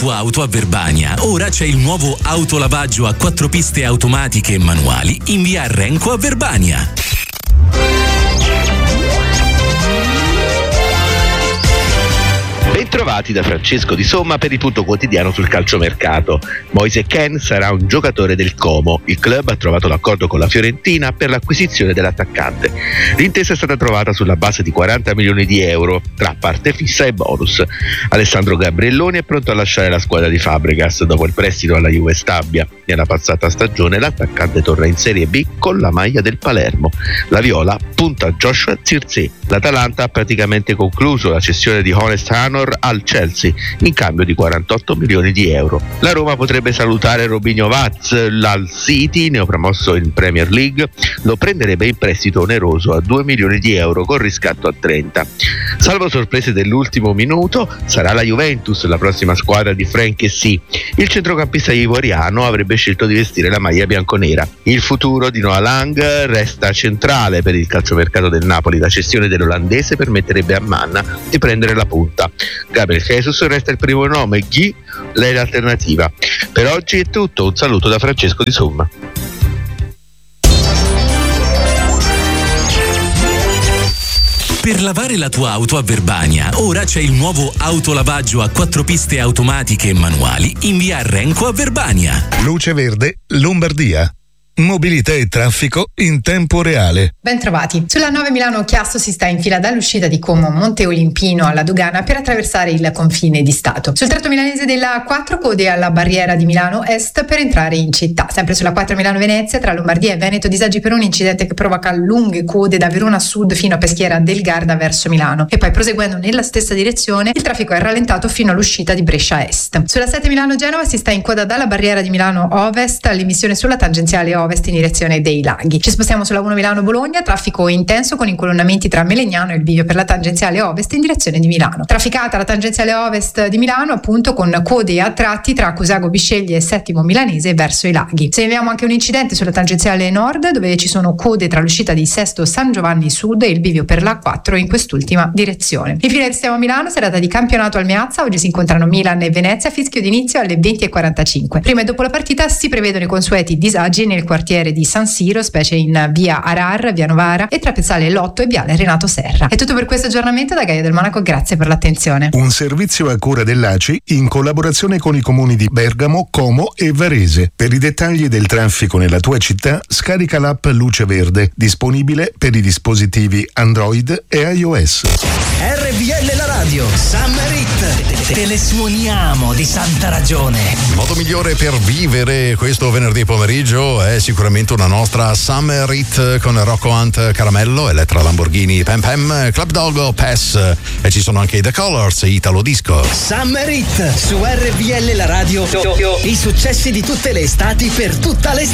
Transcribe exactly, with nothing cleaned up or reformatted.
Tua auto a Verbania. Ora c'è il nuovo autolavaggio a quattro piste automatiche e manuali in via Renco a Verbania. Bentrovati da Francesco Di Somma per il punto quotidiano sul calciomercato. Moise Kean sarà un giocatore del Como. Il club ha trovato l'accordo con la Fiorentina per l'acquisizione dell'attaccante. L'intesa è stata trovata sulla base di quaranta milioni di euro tra parte fissa e bonus. Alessandro Gabrielloni è pronto a lasciare la squadra di Fabregas dopo il prestito alla Juve Stabia. Nella passata stagione l'attaccante torna in Serie B con la maglia del Palermo. La Viola punta a Joshua Zirkzee. L'Atalanta ha praticamente concluso la cessione di Honest Hanor al Chelsea in cambio di quarantotto milioni di euro. La Roma potrebbe salutare Robinho Vaz. L'Al City, neopromosso in Premier League, lo prenderebbe in prestito oneroso a due milioni di euro con riscatto a trenta. Salvo sorprese dell'ultimo minuto, sarà la Juventus la prossima squadra di Frank Kessie. Il centrocampista ivoriano avrebbe scelto di vestire la maglia bianconera. Il futuro di Noah Lang resta centrale per il calciomercato del Napoli. La cessione dell'olandese permetterebbe a Manna di prendere la punta. Gabriel Jesus resta il primo nome, Guy lei l'alternativa. Per oggi è tutto, un saluto da Francesco Di Somma. Per lavare la tua auto a Verbania, ora c'è il nuovo autolavaggio a quattro piste automatiche e manuali in via Renco a Verbania. Luce Verde, Lombardia. Mobilità e traffico in tempo reale. Bentrovati. Sulla nove Milano Chiasso si sta in fila dall'uscita di Como Monte Olimpino alla dogana per attraversare il confine di Stato. Sul tratto milanese della quattro code alla barriera di Milano Est per entrare in città. Sempre sulla quattro Milano Venezia tra Lombardia e Veneto disagi per un incidente che provoca lunghe code da Verona Sud fino a Peschiera del Garda verso Milano. E poi proseguendo nella stessa direzione il traffico è rallentato fino all'uscita di Brescia Est. Sulla sette Milano Genova si sta in coda dalla barriera di Milano Ovest all'emissione sulla tangenziale Ovest in direzione dei Laghi. Ci spostiamo sulla uno Milano Bologna, traffico intenso con incolonnamenti tra Melegnano e il bivio per la tangenziale Ovest in direzione di Milano. Trafficata la tangenziale Ovest di Milano appunto con code a tratti tra Cusago Bisceglie e Settimo Milanese verso i Laghi. Segnaliamo anche un incidente sulla tangenziale Nord dove ci sono code tra l'uscita di Sesto San Giovanni Sud e il bivio per la quattro in quest'ultima direzione. Infine restiamo a Milano, serata di campionato al Meazza, oggi si incontrano Milan e Venezia, fischio d'inizio alle venti e quarantacinque. Prima e dopo la partita si prevedono i consueti disagi nel quartiere di San Siro, specie in via Arar, via Novara e tra Piazzale Lotto e viale Renato Serra. È tutto per questo aggiornamento da Gaia del Monaco, grazie per l'attenzione. Un servizio a cura dell'A C I in collaborazione con i comuni di Bergamo, Como e Varese. Per i dettagli del traffico nella tua città scarica l'app Luce Verde, disponibile per i dispositivi Android e iOS. R V L la radio, Summer Hit, te le suoniamo di santa ragione. Il modo migliore per vivere questo venerdì pomeriggio è sicuramente una nostra Summer Hit con Rocco Hunt, Caramello, Elettra Lamborghini, Pam Pam, Club Dogo, Pass e ci sono anche i The Colors, Italo Disco. Summer Hit su R V L la radio, i successi di tutte le estati per tutta l'estate.